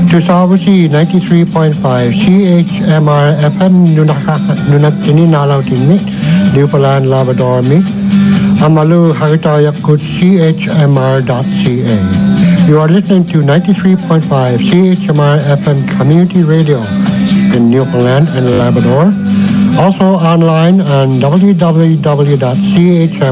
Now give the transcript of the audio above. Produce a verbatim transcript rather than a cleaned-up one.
To Salvasi ninety-three point five C H M R F M Nunatini Nalautini, Newfoundland Labrador Mi, Amalu Haritayakut C H M R dot C A. You are listening to ninety-three point five C H M R F M Community Radio in Newfoundland and Labrador. Also online on w w w dot c h m